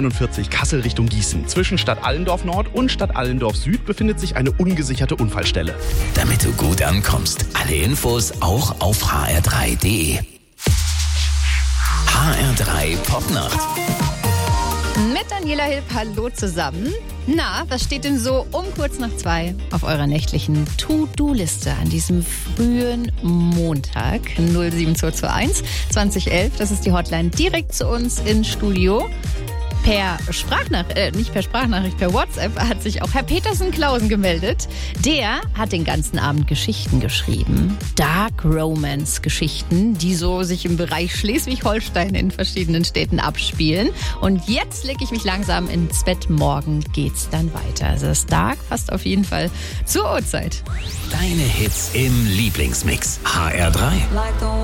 A49 Kassel Richtung Gießen. Zwischen Stadt Allendorf Nord und Stadt Allendorf Süd befindet sich eine ungesicherte Unfallstelle. Damit du gut ankommst, alle Infos auch auf hr3.de. HR3 Popnacht. Mit Daniela Hilp, hallo zusammen. Na, was steht denn so um kurz nach 2 auf eurer nächtlichen To-Do-Liste an diesem frühen Montag? 07221 2011, das ist die Hotline direkt zu uns ins Studio. Per WhatsApp hat sich auch Herr Petersen-Klausen gemeldet. Der hat den ganzen Abend Geschichten geschrieben. Dark Romance-Geschichten, die so sich im Bereich Schleswig-Holstein in verschiedenen Städten abspielen. Und jetzt lege ich mich langsam ins Bett. Morgen geht's dann weiter. Also das Dark passt auf jeden Fall zur Uhrzeit. Deine Hits im Lieblingsmix. HR3.